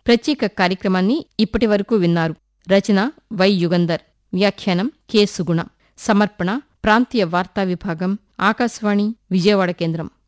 ప్రత్యేక కార్యక్రమాన్ని ఇప్పటివరకు విన్నారు. రచన వై యుగంధర్, వ్యాఖ్యానం కె సుగుణ, సమర్పణ ప్రాంతీయ వార్తా విభాగం, ఆకాశవాణి విజయవాడ కేంద్రం.